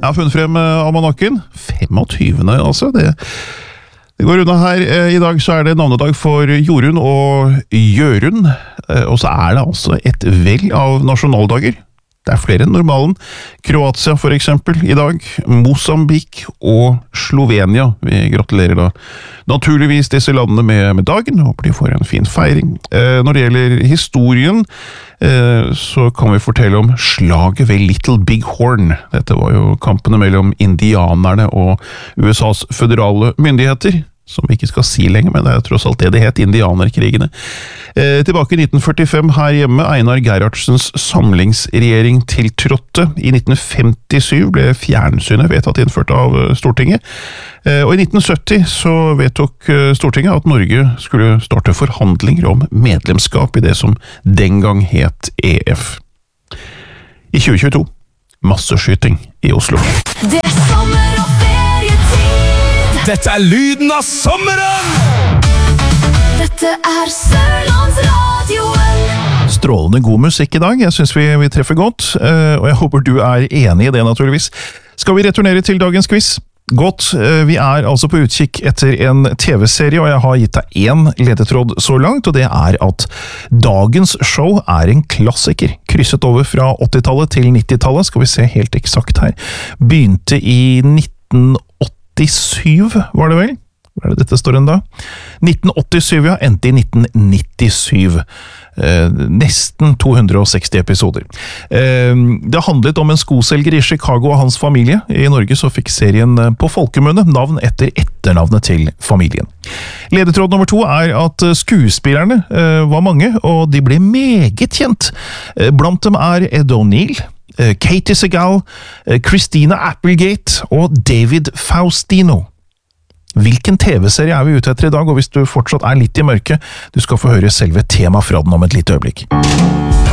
Jeg har funnet frem almanakken. 25. altså. Det går unna her. I dag så er det navnedag for Jorunn og Jørund. Og så er det altså et vell av nasjonaldager. Det er flere enn normalen. Kroatia for eksempel i dag, Mosambik og Slovenia. Vi gratulerer da naturligvis disse landene med dagen, håper de får en fin feiring. Når det gjelder historien, så kan vi fortelle om slaget ved Little Big Horn. Dette var jo kampene mellom indianerne og USAs føderale myndigheter, som vi ikke skal si lenger, men det er tross alt det het, indianerkrigene. Tilbake i 1945 her hjemme, Einar Gerhardsens samlingsregjering tiltrådte. I 1957 ble fjernsynet vedtatt innført av Stortinget. Og i 1970 så vedtok Stortinget at Norge skulle starte forhandlinger om medlemskap i det som den gang het EF. I 2022, masseskyting i Oslo. Det er sommer og ferietid. Dette er lyden av sommeren! Dette er Sørlandsradioen. Strålende god musikk i dag, jeg synes vi treffer godt, og jeg håper du er enig i det naturligvis. Skal vi returnere til dagens quiz? Godt, vi er altså på utkikk etter en TV-serie, og jeg har gitt deg en ledetråd så langt, og det er at dagens show er en klassiker, krysset over fra 80-tallet til 90-tallet, skal vi se helt eksakt her. Begynte i 1987, var det vel? Hva er det dette står enn da? 1987, ja, endte i 1997. Nesten 260 episoder. Det handlet om en skoselger i Chicago og hans familie. I Norge så fikk serien på folkemunne navn etter etternavnet til familien. Ledetråd nummer 2 er at skuespillerne var mange, og de ble meget kjent. Blant dem er Ed O'Neill, Katie Segal, Christina Applegate og David Faustino. Hvilken TV-serie er vi ute etter i dag, og hvis du fortsatt er litt i mørket, du skal få høre selve tema fra den om et lite øyeblikk.